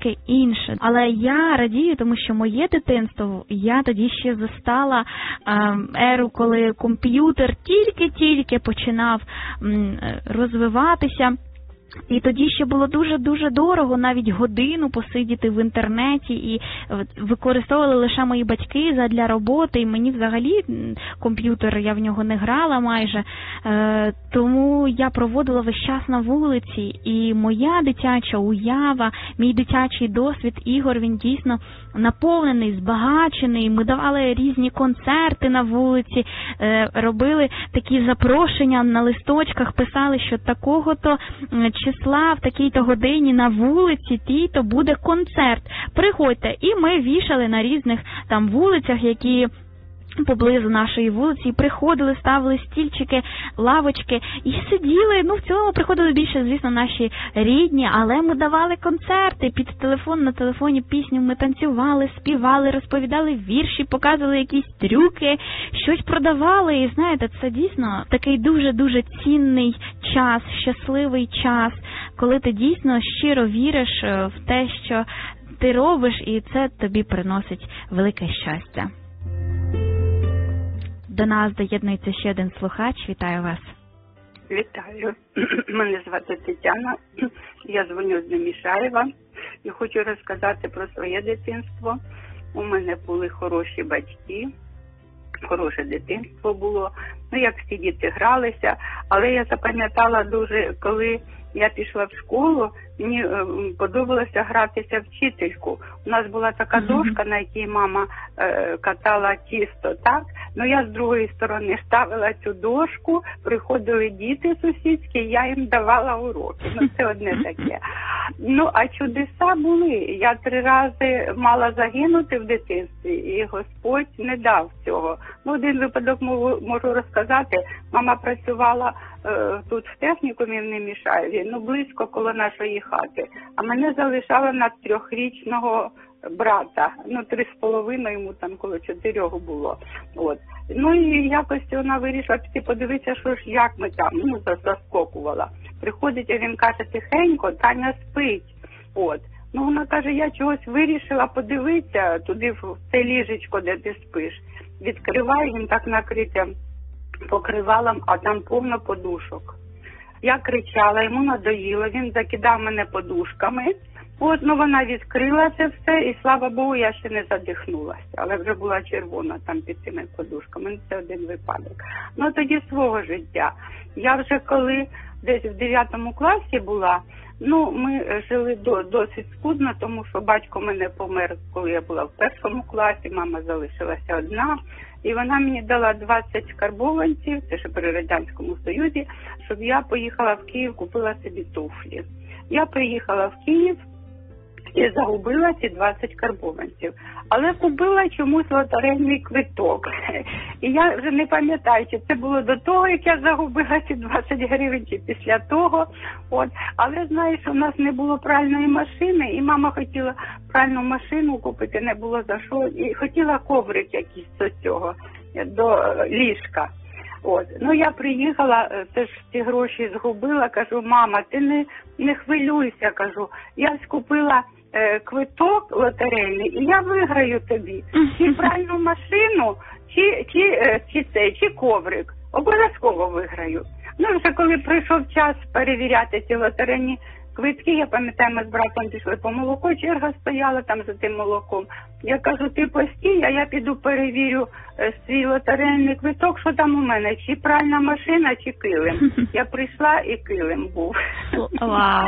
трошки інше. Але я радію, тому що моє дитинство, я тоді ще застала еру, коли комп'ютер тільки-тільки починав розвиватися. І тоді ще було дуже-дуже дорого навіть годину посидіти в інтернеті, і використовували лише мої батьки задля роботи, і мені взагалі комп'ютер, я в нього не грала майже, тому я проводила весь час на вулиці, і моя дитяча уява, мій дитячий досвід ігор, він дійсно наповнений, збагачений, ми давали різні концерти на вулиці, робили такі запрошення на листочках, писали, що такого-то числа в такій-то годині на вулиці тій-то буде концерт. Приходьте. І ми вішали на різних там вулицях, які поблизу нашої вулиці, і приходили, ставили стільчики, лавочки і сиділи. В цілому приходили більше, звісно, наші рідні, але ми давали концерти під телефон, на телефоні пісню ми танцювали, співали, розповідали вірші, показували якісь трюки, щось продавали. І знаєте, це дійсно такий дуже-дуже цінний час, щасливий час, коли ти дійсно щиро віриш в те, що ти робиш, і це тобі приносить велике щастя. До нас доєднується ще один слухач. Вітаю вас. Вітаю. Мене звати Тетяна. Я дзвоню з Немішаєва і хочу розказати про своє дитинство. У мене були хороші батьки, хороше дитинство було. Як всі діти гралися, але я запам'ятала дуже, коли я пішла в школу, мені подобалося гратися вчительку. У нас була така дошка, на якій мама катала тісто, так? Я з другої сторони ставила цю дошку, приходили діти сусідські, я їм давала уроки. Це одне таке. А чудеса були. Я 3 рази мала загинути в дитинстві, і Господь не дав цього. Один випадок можу розказати. Мама працювала тут в технікумі в Немішаєві, близько коло нашої хати. А мене залишала на 3-річного брата, 3,5, йому там коло 4 було. І якось вона вирішила піти подивитися, що ж, як ми там, заскокувала. Приходить, а він каже, тихенько, Таня спить. Вона каже, я чогось вирішила подивитися туди, в це ліжечко, де ти спиш. Відкриваю, він так накрите покривалом, а там повно подушок. Я кричала, йому надоїло, він закидав мене подушками. Вона відкрила це все, і слава Богу, я ще не задихнулася, але вже була червона там під цими подушками. Це один випадок. Тоді свого життя. Я вже коли десь в 9 класі була, ми жили досить скудно, тому що батько мене помер, коли я була в 1 класі, мама залишилася одна. І вона мені дала 20 карбованців, це ще при Радянському Союзі, щоб я поїхала в Київ, купила собі туфлі. Я приїхала в Київ і загубила ці 20 карбованців. Але купила чомусь лотерейний квиток. І я вже не пам'ятаю, чи це було до того, як я загубила ці 20 гривень, чи після того. Але знаю, що в нас не було пральної машини, і мама хотіла пральну машину купити, не було за що. І хотіла коврик якийсь до цього, до ліжка. Я приїхала, це ж ці гроші згубила, кажу, мама, ти не хвилюйся, кажу, я скупила квиток лотерейний, і я виграю тобі чи пральну машину, чи коврик. Обов'язково виграю. Вже коли прийшов час перевіряти ці лотерейні квитки, я пам'ятаю, ми з братом пішли по молоко, черга стояла там за тим молоком. Я кажу, ти постій, а я піду перевірю свій лотерейний квиток, що там у мене, чи пральна машина, чи килим. Я прийшла, і килим був. Вау.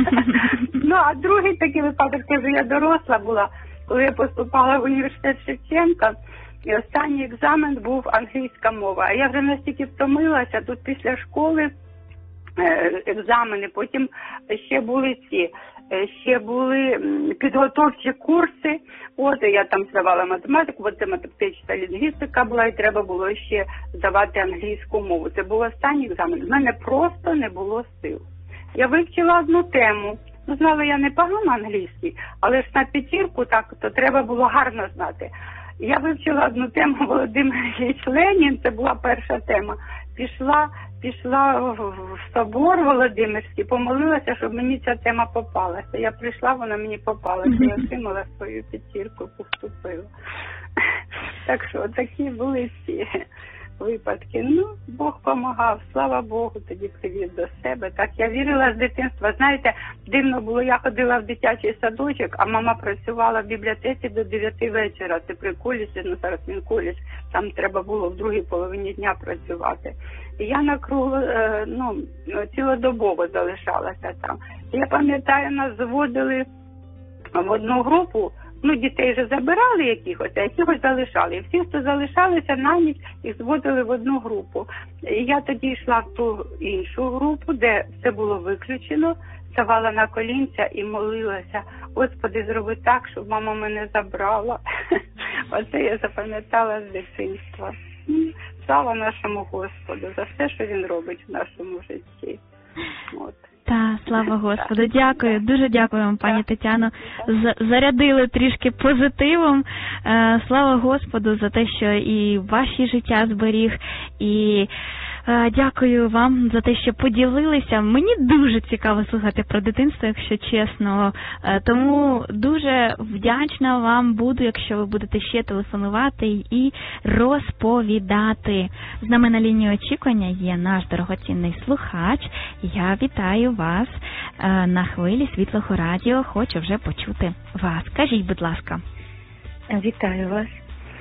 А другий такий випадок, це вже я доросла була, коли я поступала в університет Шевченка, і останній екзамен був англійська мова. А я вже настільки втомилася, тут після школи екзамени, потім ще були підготовчі курси. Я там здавала математику, це математична лінгвістика була, і треба було ще здавати англійську мову. Це був останній екзамен. В мене просто не було сил. Я вивчила одну тему. Знала я непогано англійський, але ж на 5, то треба було гарно знати. Я вивчила одну тему Володимир Ілліч Ленін, це була перша тема. пішла в собор Володимирський, помолилася, щоб мені ця тема попалася. Я прийшла, вона мені попалася, я отримала свою 5, поступила. Так що такі були ці випадки. Ну, Бог помагав, слава Богу, тоді привів до себе. Так, я вірила з дитинства. Знаєте, дивно було, я ходила в дитячий садочок, а мама працювала в бібліотеці до 9 вечора. Це при коледжі, ну зараз він коледж, там треба було в другій половині дня працювати. І я цілодобово залишалася там. Я пам'ятаю, нас зводили в одну групу. Ну, дітей вже забирали якихось, а якихось залишали. І всі, хто залишалися на ніч, їх зводили в одну групу. І я тоді йшла в ту іншу групу, де все було виключено, ставала на колінця і молилася. Господи, зроби так, щоб мама мене забрала. Оце я запам'ятала з дитинства. Слава нашому Господу за все, що Він робить в нашому житті. От. Та, слава Господу. Дякую, дуже дякую вам, пані Тетяно. Зарядили трішки позитивом. Слава Господу за те, що і ваші життя зберіг, і дякую вам за те, що поділилися. Мені дуже цікаво слухати про дитинство, якщо чесно. Тому дуже вдячна вам буду, якщо ви будете ще телефонувати і розповідати. З нами на лінії очікування є наш дорогоцінний слухач. Я вітаю вас на хвилі Світлого радіо. Хочу вже почути вас. Кажіть, будь ласка. Вітаю вас.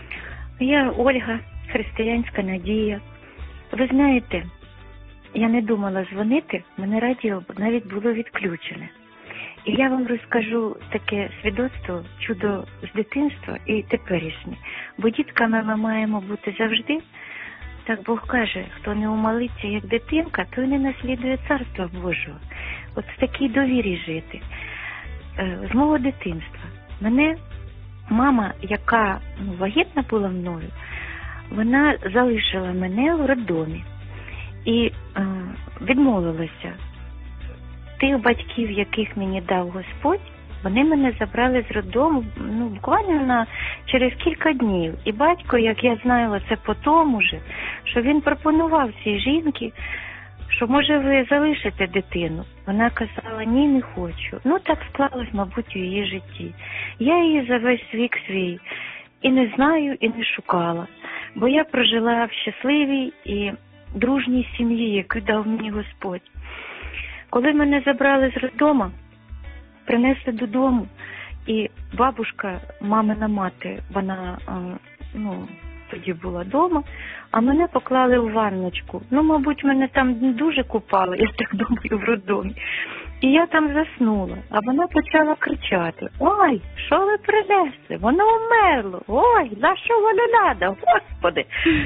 Я Ольга, християнська Надія. Ви знаєте, я не думала дзвонити, мене радіо навіть було відключене. І я вам розкажу таке свідоцтво, чудо з дитинства і теперішнє. Бо дітками ми маємо бути завжди. Так Бог каже, хто не умолиться як дитинка, той не наслідує Царства Божого. От в такій довірі жити. З мого дитинства. Мене мама, яка вагітна була мною, вона залишила мене в роддомі і відмовилася. Тих батьків, яких мені дав Господь, вони мене забрали з роддому, буквально через кілька днів. І батько, як я знала це по тому же, що він пропонував цій жінці, що, може, ви залишите дитину. Вона казала, ні, не хочу. Так склалось, мабуть, у її житті. Я її за весь вік свій і не знаю, і не шукала. Бо я прожила в щасливій і дружній сім'ї, яку дав мені Господь. Коли мене забрали з роддому, принесли додому, і бабушка, мамина мати, вона, тоді була вдома, а мене поклали у ванночку. Мабуть, мене там не дуже купали, я так думаю, в роддомі. І я там заснула, а вона почала кричати: «Ой, що ви принесли? Воно вмерло! Ой, на що воно надо, Господи!»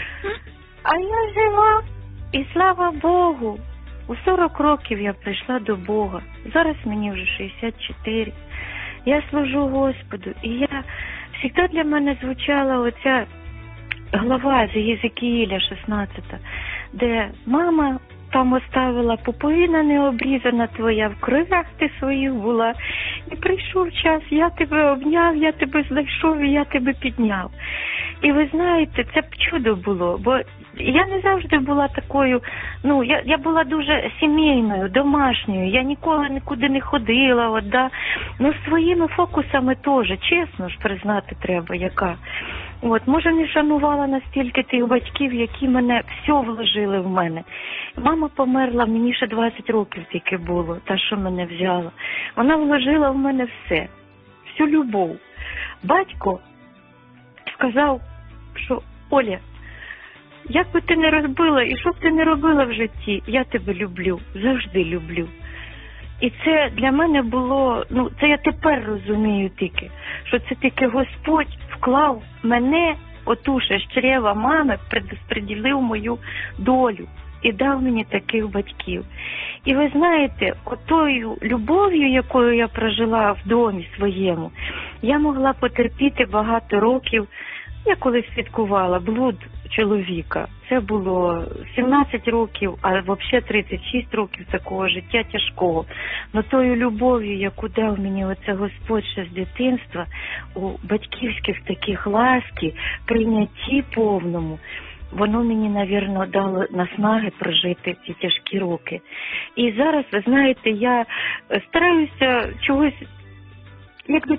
А я жива, і слава Богу, у 40 років я прийшла до Бога. Зараз мені вже 64. Я служу Господу, і завжди для мене звучала оця глава з Єзекіїля 16, де мама там оставила: пуповина не обрізана твоя, в кровях ти своїх була. І прийшов час, я тебе обняв, я тебе знайшов і я тебе підняв. І ви знаєте, це б чудо було, бо я не завжди була такою, я була дуже сімейною, домашньою, я ніколи нікуди не ходила, своїми фокусами теж, чесно ж признати треба, яка. Може, не шанувала настільки тих батьків, які мене все вложили в мене. Мама померла, мені ще 20 років тільки було, та, що мене взяла. Вона вложила в мене все, всю любов. Батько сказав, що: «Оля, як би ти не розбила і що б ти не робила в житті, я тебе люблю, завжди люблю». І це для мене було, це я тепер розумію тільки, що це тільки Господь вклав мене, отуше з чрева мами, предопределив мою долю і дав мені таких батьків. І ви знаєте, отою любов'ю, якою я прожила в домі своєму, я могла потерпіти багато років. Я колись святкувала блуд чоловіка. Це було 17 років, а взагалі 36 років такого життя тяжкого. Но тою любов'ю, яку дав мені оце Господь ще з дитинства, у батьківських таких ласки, прийнятті повному, воно мені, навірно, дало наснаги прожити ці тяжкі роки. І зараз, ви знаєте, я стараюся чогось, як